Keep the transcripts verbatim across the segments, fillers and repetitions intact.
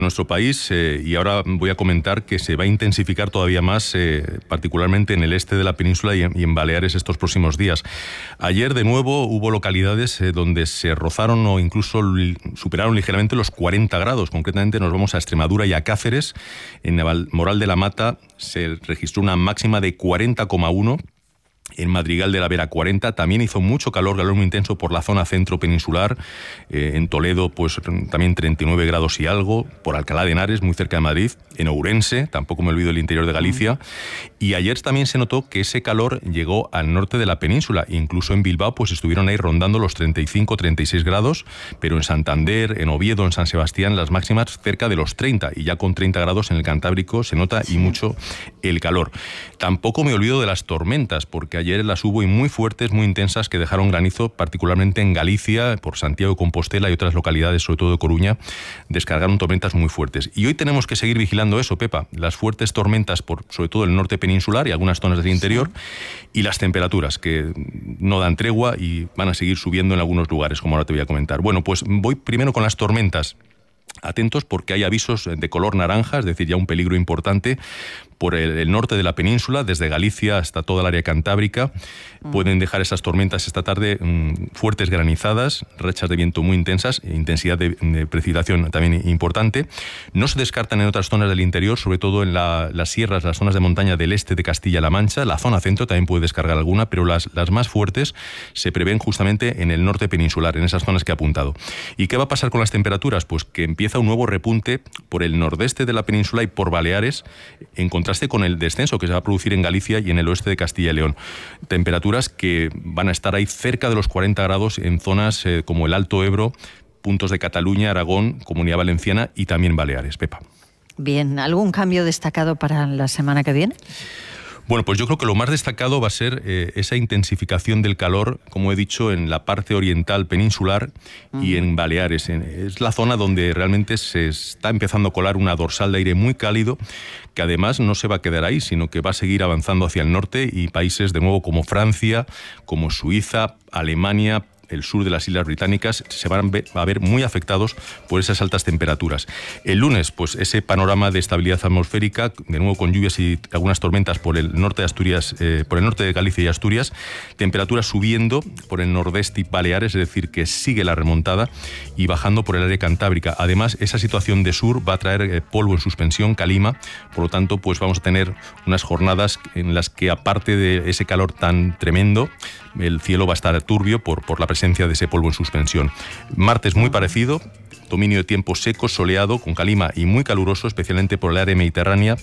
nuestro país eh, y ahora voy a comentar que se va a intensificar todavía más, eh, particularmente en el este de la península y en, y en Baleares estos próximos días. Ayer de nuevo hubo localidades eh, donde se rozaron o incluso li- superaron ligeramente los cuarenta grados. Concretamente nos vamos a Extremadura y a Cáceres. En Navalmoral de la Mata se registró una máxima de cuarenta coma uno. En Madrigal de la Vera cuarenta, también hizo mucho calor, calor muy intenso por la zona centro peninsular. Eh, en Toledo pues también treinta y nueve grados y algo, por Alcalá de Henares, muy cerca de Madrid, en Ourense, tampoco me olvido del interior de Galicia. Y ayer también se notó que ese calor llegó al norte de la península, incluso en Bilbao pues estuvieron ahí rondando los treinta y cinco, treinta y seis grados, pero en Santander, en Oviedo, en San Sebastián, las máximas cerca de los treinta, y ya con treinta grados en el Cantábrico se nota y mucho el calor. Tampoco me olvido de las tormentas, porque ayer las hubo y muy fuertes, muy intensas, que dejaron granizo, particularmente en Galicia, por Santiago de Compostela y otras localidades, sobre todo de Coruña, descargaron tormentas muy fuertes. Y hoy tenemos que seguir vigilando eso, Pepa, las fuertes tormentas, por sobre todo el norte peninsular y algunas zonas del interior, sí. Y las temperaturas, que no dan tregua y van a seguir subiendo en algunos lugares, como ahora te voy a comentar. Bueno, pues voy primero con las tormentas. Atentos porque hay avisos de color naranja, es decir, ya un peligro importante por el, el norte de la península, desde Galicia hasta toda el área cantábrica. Mm. Pueden dejar esas tormentas esta tarde mmm, fuertes granizadas, rachas de viento muy intensas, intensidad de, de precipitación también importante. No se descartan en otras zonas del interior, sobre todo en la, las sierras, las zonas de montaña del este de Castilla-La Mancha. La zona centro también puede descargar alguna, pero las, las más fuertes se prevén justamente en el norte peninsular, en esas zonas que he apuntado. ¿Y qué va a pasar con las temperaturas? Pues que empieza un nuevo repunte por el nordeste de la península y por Baleares, en contraste con el descenso que se va a producir en Galicia y en el oeste de Castilla y León. Temperaturas que van a estar ahí cerca de los cuarenta grados en zonas eh, como el Alto Ebro, puntos de Cataluña, Aragón, Comunidad Valenciana y también Baleares. Pepa. Bien, ¿algún cambio destacado para la semana que viene? Bueno, pues yo creo que lo más destacado va a ser eh, esa intensificación del calor, como he dicho, en la parte oriental peninsular mm. y en Baleares. Es la zona donde realmente se está empezando a colar una dorsal de aire muy cálido, que además no se va a quedar ahí, sino que va a seguir avanzando hacia el norte, y países de nuevo como Francia, como Suiza, Alemania, el sur de las Islas Británicas se van a ver muy afectados por esas altas temperaturas. El lunes, pues ese panorama de estabilidad atmosférica, de nuevo con lluvias y algunas tormentas por el norte de Asturias, eh, por el norte de Galicia y Asturias, temperaturas subiendo por el nordeste y Baleares, es decir, que sigue la remontada, y bajando por el área cantábrica. Además, esa situación de sur va a traer eh, polvo en suspensión, calima, por lo tanto, pues vamos a tener unas jornadas en las que, aparte de ese calor tan tremendo, el cielo va a estar turbio por, por la presencia de ese polvo en suspensión. Martes muy parecido, dominio de tiempo seco, soleado, con calima y muy caluroso, especialmente por el área mediterránea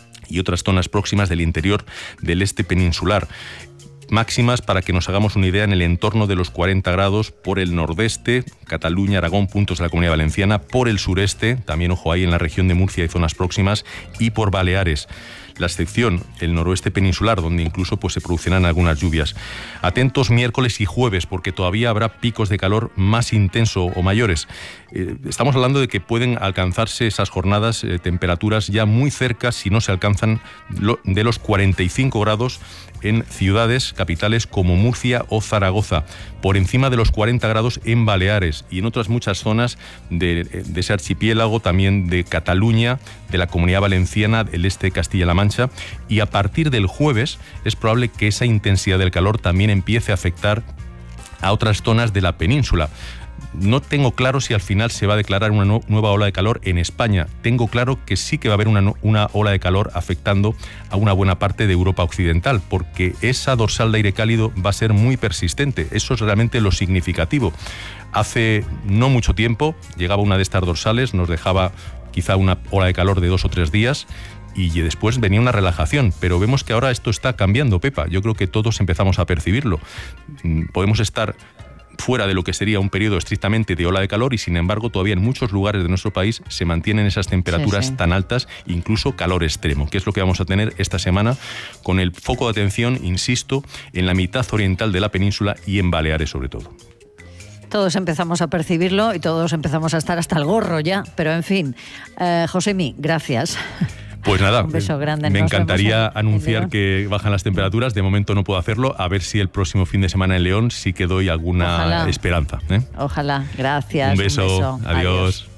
y otras zonas próximas del interior del este peninsular. Máximas, para que nos hagamos una idea, en el entorno de los cuarenta grados por el nordeste, Cataluña, Aragón, puntos de la Comunidad Valenciana, por el sureste, también ojo ahí en la región de Murcia y zonas próximas, y por Baleares. La excepción, el noroeste peninsular, donde incluso pues, se producirán algunas lluvias. Atentos miércoles y jueves, porque todavía habrá picos de calor más intenso o mayores. Eh, estamos hablando de que pueden alcanzarse esas jornadas, eh, temperaturas ya muy cerca, si no se alcanzan, lo, de los cuarenta y cinco grados en ciudades capitales como Murcia o Zaragoza, por encima de los cuarenta grados en Baleares y en otras muchas zonas de, de ese archipiélago, también de Cataluña, de la Comunidad Valenciana, del este de Castilla-La Mancha, y a partir del jueves es probable que esa intensidad del calor también empiece a afectar a otras zonas de la península. No tengo claro si al final se va a declarar una no, nueva ola de calor en España. Tengo claro que sí que va a haber una, no, una ola de calor afectando a una buena parte de Europa occidental, porque esa dorsal de aire cálido va a ser muy persistente. Eso es realmente lo significativo. Hace no mucho tiempo llegaba una de estas dorsales, nos dejaba quizá una ola de calor de dos o tres días, y después venía una relajación, pero vemos que ahora esto está cambiando, Pepa. Yo creo que todos empezamos a percibirlo. Podemos estar fuera de lo que sería un periodo estrictamente de ola de calor, y sin embargo todavía en muchos lugares de nuestro país se mantienen esas temperaturas sí, sí. tan altas, incluso calor extremo, que es lo que vamos a tener esta semana, con el foco de atención, insisto, en la mitad oriental de la península y en Baleares sobre todo. Todos empezamos a percibirlo y todos empezamos a estar hasta el gorro ya, pero en fin, eh, Josemi, gracias. Pues nada, un beso grande. Me encantaría en, anunciar en que bajan las temperaturas. De momento no puedo hacerlo. A ver si el próximo fin de semana en León sí que doy alguna Ojalá. esperanza. ¿eh? Ojalá. Gracias. Un beso. Un beso. Adiós. Adiós.